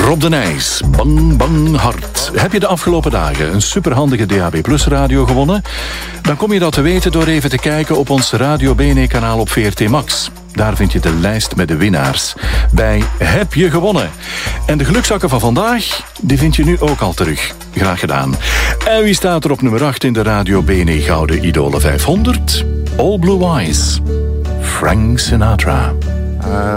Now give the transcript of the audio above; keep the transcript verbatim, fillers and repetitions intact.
Rob de Nijs, Bang Bang Hart. Heb je de afgelopen dagen een superhandige D A B Plus radio gewonnen? Dan kom je dat te weten door even te kijken op ons Radio B N E-kanaal op V R T Max. Daar vind je de lijst met de winnaars. Bij Heb je gewonnen? En de gelukzakken van vandaag, die vind je nu ook al terug. Graag gedaan. En wie staat er op nummer acht in de Radio B N E Gouden Idolen vijfhonderd? All Blue Eyes. Frank Sinatra.